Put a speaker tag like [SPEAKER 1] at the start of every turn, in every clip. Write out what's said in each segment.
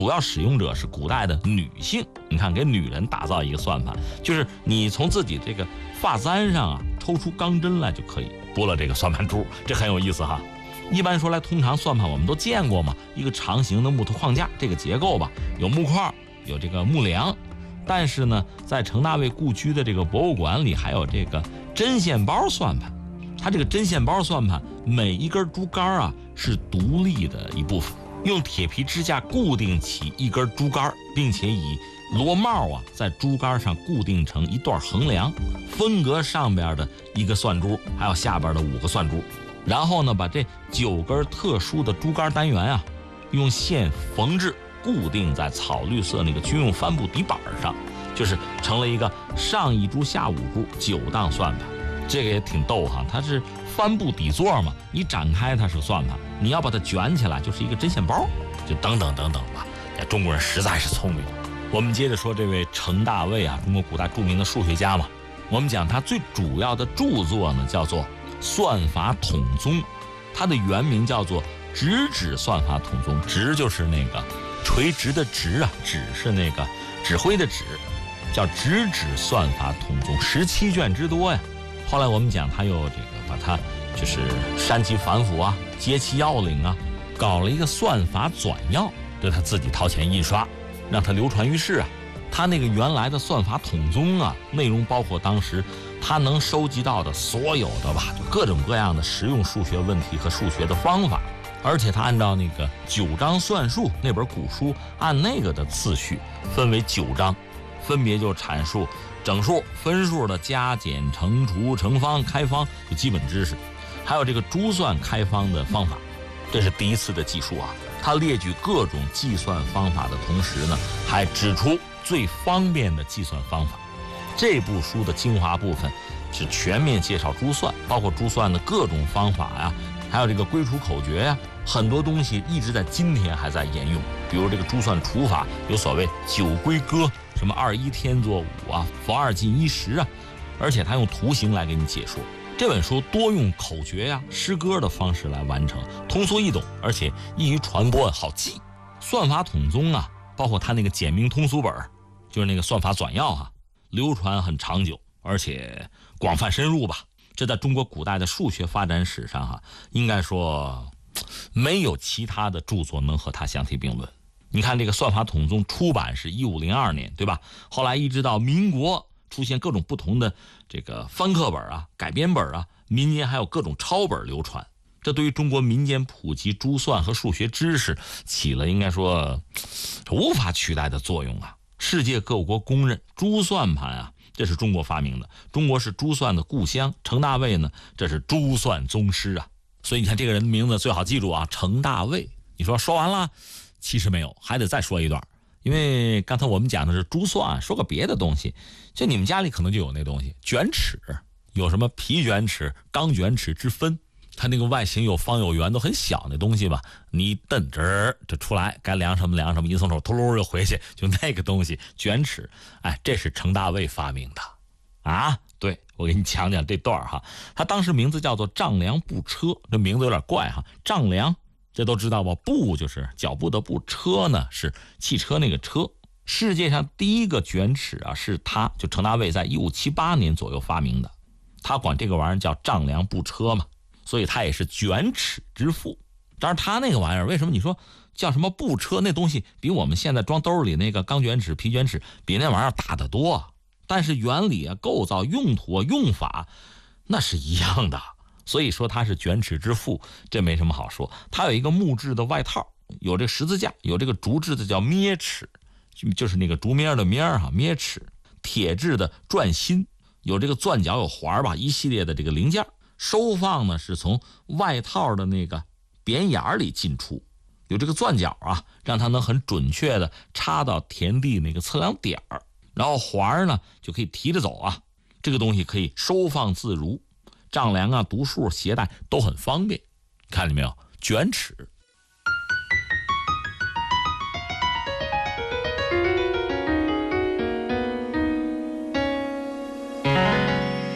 [SPEAKER 1] 主要使用者是古代的女性。你看，给女人打造一个算盘，就是你从自己这个发簪上啊抽出钢针来就可以拨了这个算盘珠，这很有意思哈。一般说来，通常算盘我们都见过嘛，一个长形的木头框架，这个结构吧，有木块，有这个木梁。但是呢，在程大卫故居的这个博物馆里，还有这个针线包算盘。它这个针线包算盘，每一根竹竿啊是独立的一部分，用铁皮支架固定起一根竹竿，并且以螺帽啊在竹竿上固定成一段横梁，分隔上边的一个算珠，还有下边的5个算珠。然后呢，把这9根特殊的竹竿单元啊，用线缝制固定在草绿色那个军用帆布底板上，就是成了一个上1珠下5珠9档算盘。这个也挺逗哈，它是帆布底座嘛，你展开它是算盘，你要把它卷起来就是一个针线包，就等等等等吧。中国人实在是聪明。我们接着说这位程大卫啊，中国古代著名的数学家嘛。我们讲他最主要的著作呢，叫做《算法统宗》，它的原名叫做《直指算法统宗》，直就是那个垂直的直啊，指是那个指挥的指，叫直指算法统宗，17卷之多呀。后来我们讲他又这个把它就是删其繁复啊，揭其要领啊，搞了一个算法纂要，对他自己掏钱印刷，让它流传于世啊。他那个原来的算法统宗啊，内容包括当时他能收集到的所有的吧，就各种各样的实用数学问题和数学的方法，而且他按照那个9章算术那本古书，按那个的次序分为9章，分别就阐述整数、分数的加减、乘除、乘方、开方的基本知识，还有这个珠算开方的方法。这是第一次的记述啊。他列举各种计算方法的同时呢，还指出最方便的计算方法。这部书的精华部分是全面介绍珠算，包括珠算的各种方法呀，还有这个归除口诀呀，很多东西一直在今天还在沿用。比如这个珠算除法有所谓9归歌，什么21天作5啊，伏2进1时啊，而且他用图形来给你解说。这本书多用口诀呀、诗歌的方式来完成，通俗易懂，而且易于传播，好记。算法统宗啊，包括他那个简明通俗本，就是那个算法纂要啊，流传很长久，而且广泛深入吧。这在中国古代的数学发展史上哈，应该说没有其他的著作能和它相提并论。你看这个算法统宗出版是1502年，对吧？后来一直到民国出现各种不同的这个翻刻本啊、改编本啊，民间还有各种抄本流传。这对于中国民间普及珠算和数学知识起了应该说无法取代的作用啊。世界各国公认珠算盘啊，这是中国发明的，中国是珠算的故乡。程大卫呢，这是珠算宗师啊。所以你看这个人的名字最好记住啊，程大卫。你说完了？其实没有，还得再说一段。因为刚才我们讲的是珠算，说个别的东西，就你们家里可能就有那东西，卷尺，有什么皮卷尺、钢卷尺之分，它那个外形有方有圆，都很小那东西吧，你一蹬直就出来，该量什么量什么，一松手秃噜就回去，就那个东西卷尺。哎，这是程大卫发明的啊。对，我给你讲讲这段哈，他当时名字叫做丈量步车，这名字有点怪哈，丈量。这都知道吧？步就是脚步的步，车呢是汽车那个车。世界上第一个卷尺啊，是他，就程大卫在1578年左右发明的。他管这个玩意儿叫丈量步车嘛，所以他也是卷尺之父。当然他那个玩意儿，为什么你说叫什么步车？那东西比我们现在装兜里那个钢卷尺、皮卷尺比那玩意儿大得多，但是原理啊、构造、用途啊、用法那是一样的。所以说他是卷尺之父，这没什么好说。他有一个木质的外套，有这个十字架，有这个竹制的叫咩尺，就是那个竹篾的篾哈，咩尺。铁制的转心，有这个钻角有环吧，一系列的这个零件。收放呢是从外套的那个扁眼里进出，有这个钻角啊，让它能很准确的插到田地那个测量点儿。然后环呢就可以提着走啊，这个东西可以收放自如。丈量啊、读数、携带都很方便，看见没有？卷尺。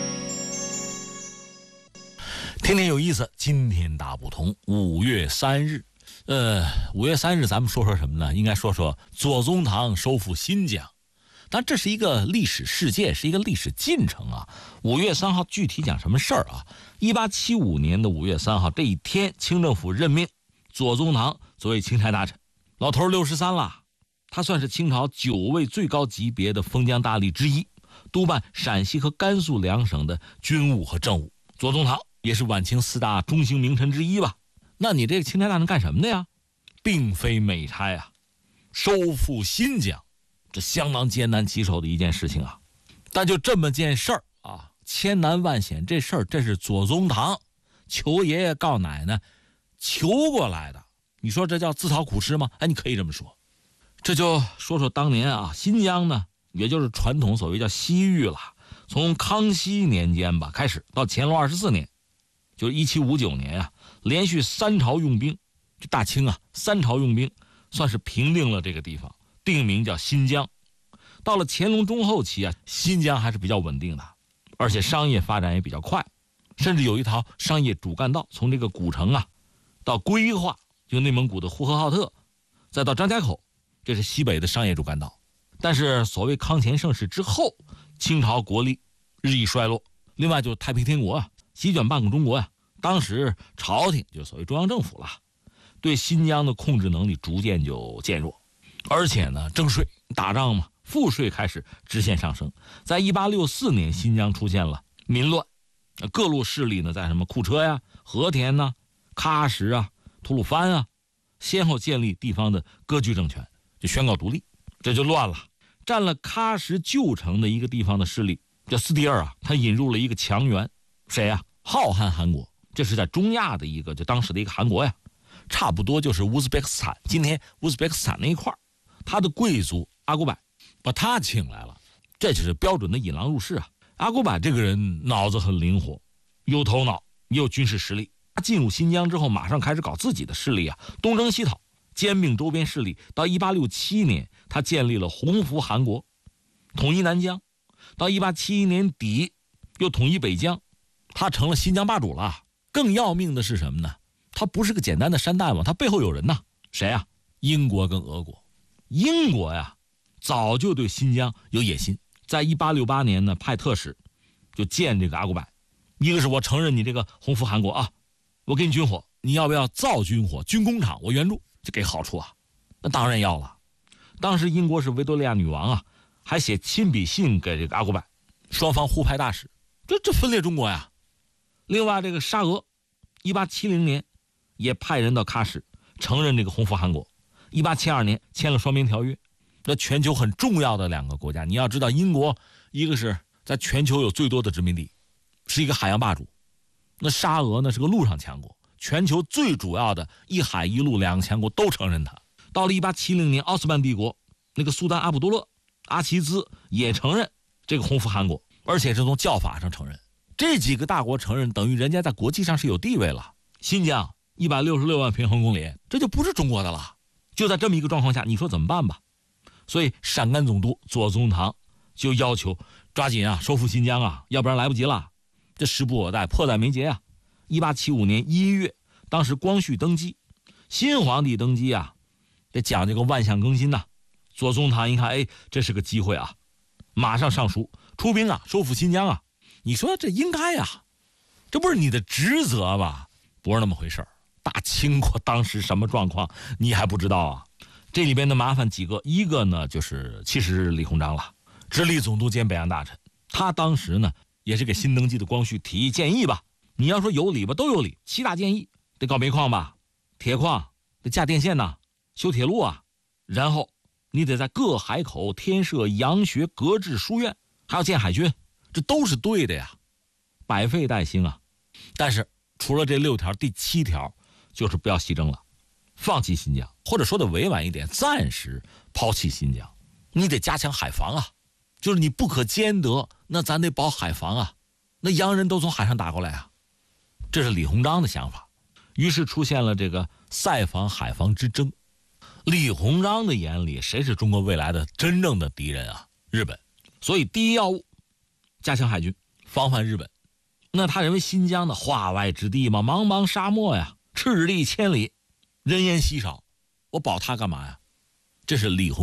[SPEAKER 1] 天天有意思，今天大不同。5月3日， 5月3日咱们说说什么呢？应该说说左宗棠收复新疆。但这是一个历史事件，是一个历史进程啊。5月3号具体讲什么事儿啊？1875年的5月3号这一天，清政府任命左宗棠作为钦差大臣。老头63了，他算是清朝9位最高级别的封疆大吏之一，督办陕西和甘肃两省的军务和政务。左宗棠也是晚清4大中兴名臣之一吧。那你这个钦差大臣干什么的呀？并非美差啊，收复新疆，这相当艰难棘手的一件事情啊。但就这么件事儿啊，千难万险，这事儿这是左宗棠求爷爷告奶奶求过来的。你说这叫自讨苦吃吗？哎，你可以这么说。这就说说当年啊，新疆呢，也就是传统所谓叫西域了。从康熙年间吧开始，到乾隆24年，就是1759年啊，连续3朝用兵，这大清啊3朝用兵，算是平定了这个地方，定名叫新疆。到了乾隆中后期啊，新疆还是比较稳定的，而且商业发展也比较快，甚至有一条商业主干道，从这个古城啊到归化，就内蒙古的呼和浩特，再到张家口，这是西北的商业主干道。但是所谓康乾盛世之后，清朝国力日益衰落。另外就是太平天国啊，席卷半个中国呀。当时朝廷就所谓中央政府了，对新疆的控制能力逐渐就减弱，而且呢，征税打仗嘛，赋税开始直线上升。在1864年，新疆出现了民乱，各路势力呢，在什么库车呀、和田呐、喀什啊、吐鲁番啊，先后建立地方的割据政权，就宣告独立，这就乱了。占了喀什旧城的一个地方的势力叫斯迪尔啊，他引入了一个强援，谁呀？浩瀚汗国，这是在中亚的一个，就当时的一个汗国呀，差不多就是乌兹别克斯坦，今天乌兹别克斯坦那一块，他的贵族阿古柏把他请来了，这就是标准的引狼入室啊。阿古柏这个人脑子很灵活，有头脑，也有军事实力。他进入新疆之后，马上开始搞自己的势力啊，东征西讨，兼并周边势力。到1867年，他建立了洪福汗国，统一南疆。到1871年底，又统一北疆，他成了新疆霸主了。更要命的是什么呢？他不是个简单的山大王，他背后有人呐。谁啊？英国跟俄国。英国呀，早就对新疆有野心，在1868年呢，派特使就见这个阿古柏。一个是我承认你这个洪福汗国啊，我给你军火，你要不要造军火？军工厂我援助，就给好处啊。那当然要了。当时英国是维多利亚女王啊，还写亲笔信给这个阿古柏，双方互派大使，这分裂中国呀。另外这个沙俄1870年也派人到喀什承认这个洪福汗国。1872年签了双边条约。那全球很重要的2个国家，你要知道，英国一个是在全球有最多的殖民地，是一个海洋霸主。那沙俄呢是个陆上强国，全球最主要的一海一陆2个强国都承认它。到了1870年，奥斯曼帝国那个苏丹阿卜杜勒阿齐兹也承认这个洪福汗国，而且是从教法上承认。这几个大国承认，等于人家在国际上是有地位了。新疆166万平方公里，这就不是中国的了。就在这么一个状况下，你说怎么办吧？所以陕甘总督左宗棠就要求抓紧啊，收复新疆啊，要不然来不及了。这时不我待，迫在眉睫啊。1875年1月，当时光绪登基，新皇帝登基啊，得讲这个万象更新呐。左宗棠一看，哎，这是个机会啊，马上上书出兵啊，收复新疆啊。你说这应该啊，这不是你的职责吗？不是那么回事儿。大清国当时什么状况，你还不知道啊？这里边的麻烦几个，一个呢就是其实李鸿章了，直隶总督兼北洋大臣。他当时呢也是给新登基的光绪提议建议吧，你要说有理吧，都有理。7大建议，得搞煤矿吧，铁矿，得架电线呐，修铁路啊，然后你得在各海口添设洋学、格致书院，还要建海军，这都是对的呀，百废待兴啊。但是除了这6条，第7条就是不要西征了，放弃新疆，或者说的委婉一点，暂时抛弃新疆。你得加强海防啊，就是你不可兼得，那咱得保海防啊，那洋人都从海上打过来啊。这是李鸿章的想法。于是出现了这个塞防海防之争。李鸿章的眼里，谁是中国未来的真正的敌人啊？日本。所以第一要务，加强海军，防范日本。那他认为新疆的化外之地嘛，茫茫沙漠呀，赤地千里， 人烟稀少，我保他干嘛呀？这是李鸿